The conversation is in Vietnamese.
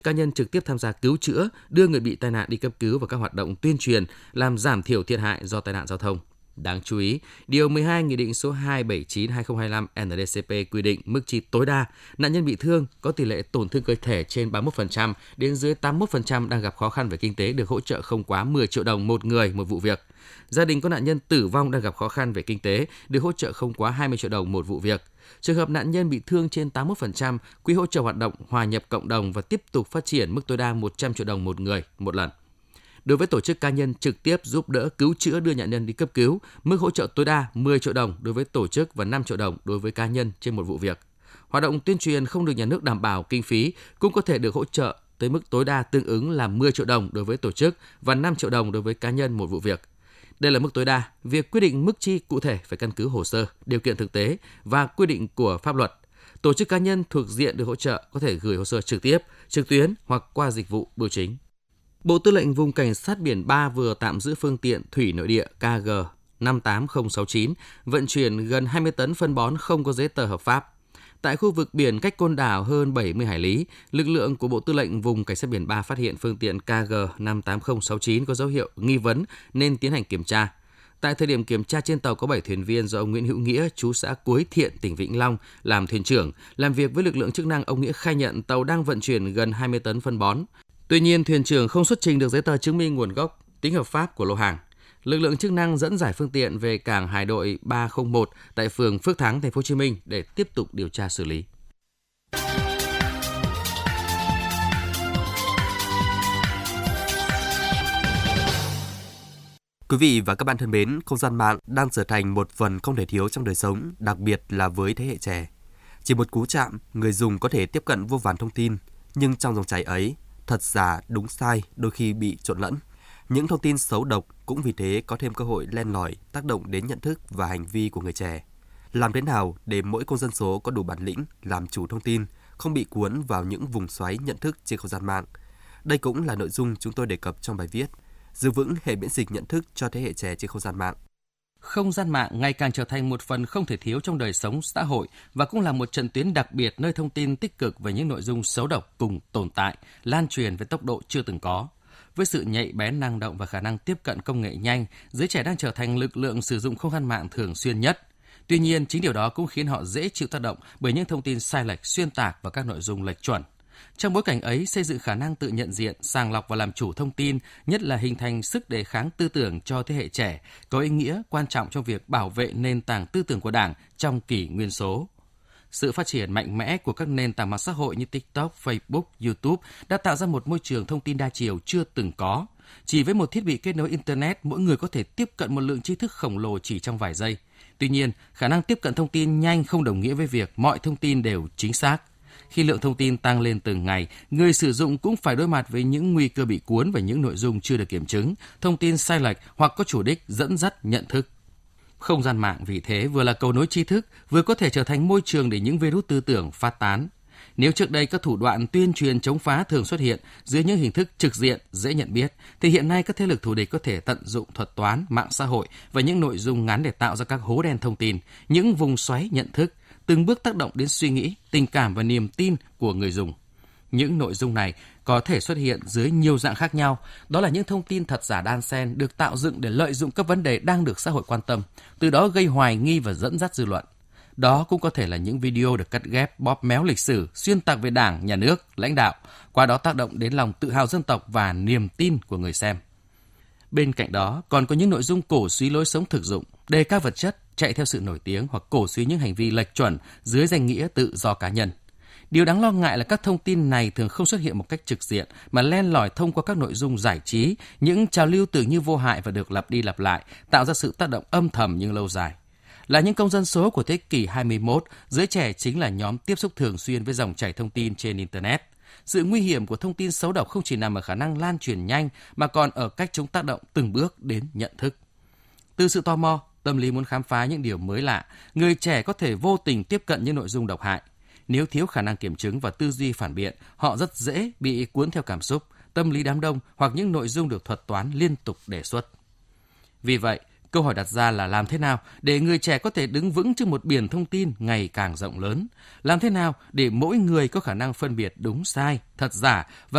cá nhân trực tiếp tham gia cứu chữa, đưa người bị tai nạn đi cấp cứu và các hoạt động tuyên truyền làm giảm thiểu thiệt hại do tai nạn giao thông. Đáng chú ý, Điều 12 Nghị định số 279/2025 NDCP quy định mức chi tối đa nạn nhân bị thương có tỷ lệ tổn thương cơ thể trên 31% đến dưới 81% đang gặp khó khăn về kinh tế được hỗ trợ không quá 10 triệu đồng một người một vụ việc. Gia đình có nạn nhân tử vong đang gặp khó khăn về kinh tế được hỗ trợ không quá 20 triệu đồng một vụ việc. Trường hợp nạn nhân bị thương trên 81%, quỹ hỗ trợ hoạt động hòa nhập cộng đồng và tiếp tục phát triển mức tối đa 100 triệu đồng một người một lần. Đối với tổ chức cá nhân trực tiếp giúp đỡ cứu chữa đưa nạn nhân đi cấp cứu, mức hỗ trợ tối đa 10 triệu đồng đối với tổ chức và 5 triệu đồng đối với cá nhân trên một vụ việc. Hoạt động tuyên truyền không được nhà nước đảm bảo kinh phí cũng có thể được hỗ trợ tới mức tối đa tương ứng là 10 triệu đồng đối với tổ chức và 5 triệu đồng đối với cá nhân một vụ việc. Đây là mức tối đa, việc quyết định mức chi cụ thể phải căn cứ hồ sơ, điều kiện thực tế và quy định của pháp luật. Tổ chức cá nhân thuộc diện được hỗ trợ có thể gửi hồ sơ trực tiếp, trực tuyến hoặc qua dịch vụ bưu chính. Bộ Tư lệnh Vùng Cảnh sát biển 3 vừa tạm giữ phương tiện thủy nội địa KG 58069 vận chuyển gần 20 tấn phân bón không có giấy tờ hợp pháp. Tại khu vực biển cách Côn Đảo hơn 70 hải lý, lực lượng của Bộ Tư lệnh Vùng Cảnh sát biển 3 phát hiện phương tiện KG 58069 có dấu hiệu nghi vấn nên tiến hành kiểm tra. Tại thời điểm kiểm tra trên tàu có 7 thuyền viên do ông Nguyễn Hữu Nghĩa, trú xã Cuối Thiện, tỉnh Vĩnh Long làm thuyền trưởng. Làm việc với lực lượng chức năng, ông Nghĩa khai nhận tàu đang vận chuyển gần 20 tấn phân bón. Tuy nhiên, thuyền trưởng không xuất trình được giấy tờ chứng minh nguồn gốc, tính hợp pháp của lô hàng. Lực lượng chức năng dẫn giải phương tiện về cảng Hải đội 301 tại phường Phước Thắng, thành phố Hồ Chí Minh để tiếp tục điều tra xử lý. Quý vị và các bạn thân mến, không gian mạng đang trở thành một phần không thể thiếu trong đời sống, đặc biệt là với thế hệ trẻ. Chỉ một cú chạm, người dùng có thể tiếp cận vô vàn thông tin, nhưng trong dòng chảy ấy, thật giả, đúng sai đôi khi bị trộn lẫn. Những thông tin xấu độc cũng vì thế có thêm cơ hội len lỏi, tác động đến nhận thức và hành vi của người trẻ. Làm thế nào để mỗi công dân số có đủ bản lĩnh làm chủ thông tin, không bị cuốn vào những vùng xoáy nhận thức trên không gian mạng? Đây cũng là nội dung chúng tôi đề cập trong bài viết Giữ vững hệ miễn dịch nhận thức cho thế hệ trẻ trên không gian mạng. Không gian mạng ngày càng trở thành một phần không thể thiếu trong đời sống xã hội và cũng là một trận tuyến đặc biệt nơi thông tin tích cực về những nội dung xấu độc cùng tồn tại, lan truyền với tốc độ chưa từng có. Với sự nhạy bén, năng động và khả năng tiếp cận công nghệ nhanh, giới trẻ đang trở thành lực lượng sử dụng không gian mạng thường xuyên nhất. Tuy nhiên, chính điều đó cũng khiến họ dễ chịu tác động bởi những thông tin sai lệch, xuyên tạc và các nội dung lệch chuẩn. Trong bối cảnh ấy, xây dựng khả năng tự nhận diện, sàng lọc và làm chủ thông tin, nhất là hình thành sức đề kháng tư tưởng cho thế hệ trẻ, có ý nghĩa quan trọng trong việc bảo vệ nền tảng tư tưởng của Đảng trong kỷ nguyên số. Sự phát triển mạnh mẽ của các nền tảng mạng xã hội như TikTok, Facebook, YouTube đã tạo ra một môi trường thông tin đa chiều chưa từng có. Chỉ với một thiết bị kết nối Internet, mỗi người có thể tiếp cận một lượng tri thức khổng lồ chỉ trong vài giây. Tuy nhiên, khả năng tiếp cận thông tin nhanh không đồng nghĩa với việc mọi thông tin đều chính xác. Khi lượng thông tin tăng lên từng ngày, người sử dụng cũng phải đối mặt với những nguy cơ bị cuốn vào những nội dung chưa được kiểm chứng, thông tin sai lệch hoặc có chủ đích dẫn dắt nhận thức. Không gian mạng vì thế vừa là cầu nối tri thức, vừa có thể trở thành môi trường để những virus tư tưởng phát tán. Nếu trước đây các thủ đoạn tuyên truyền chống phá thường xuất hiện dưới những hình thức trực diện, dễ nhận biết, thì hiện nay các thế lực thù địch có thể tận dụng thuật toán, mạng xã hội và những nội dung ngắn để tạo ra các hố đen thông tin, những vùng xoáy nhận thức, từng bước tác động đến suy nghĩ, tình cảm và niềm tin của người dùng. Những nội dung này có thể xuất hiện dưới nhiều dạng khác nhau, đó là những thông tin thật giả đan xen được tạo dựng để lợi dụng các vấn đề đang được xã hội quan tâm, từ đó gây hoài nghi và dẫn dắt dư luận. Đó cũng có thể là những video được cắt ghép, bóp méo lịch sử, xuyên tạc về Đảng, Nhà nước, lãnh đạo, qua đó tác động đến lòng tự hào dân tộc và niềm tin của người xem. Bên cạnh đó, còn có những nội dung cổ suý lối sống thực dụng, đề cao vật chất, chạy theo sự nổi tiếng hoặc cổ suý những hành vi lệch chuẩn dưới danh nghĩa tự do cá nhân. Điều đáng lo ngại là các thông tin này thường không xuất hiện một cách trực diện mà len lỏi thông qua các nội dung giải trí, những trào lưu tưởng như vô hại và được lặp đi lặp lại, tạo ra sự tác động âm thầm nhưng lâu dài. Là những công dân số của thế kỷ 21, giới trẻ chính là nhóm tiếp xúc thường xuyên với dòng chảy thông tin trên Internet. Sự nguy hiểm của thông tin xấu độc không chỉ nằm ở khả năng lan truyền nhanh mà còn ở cách chúng tác động từng bước đến nhận thức. Từ sự tò mò, tâm lý muốn khám phá những điều mới lạ, người trẻ có thể vô tình tiếp cận những nội dung độc hại. Nếu thiếu khả năng kiểm chứng và tư duy phản biện, họ rất dễ bị cuốn theo cảm xúc, tâm lý đám đông hoặc những nội dung được thuật toán liên tục đề xuất. Vì vậy, câu hỏi đặt ra là làm thế nào để người trẻ có thể đứng vững trước một biển thông tin ngày càng rộng lớn? Làm thế nào để mỗi người có khả năng phân biệt đúng sai, thật giả và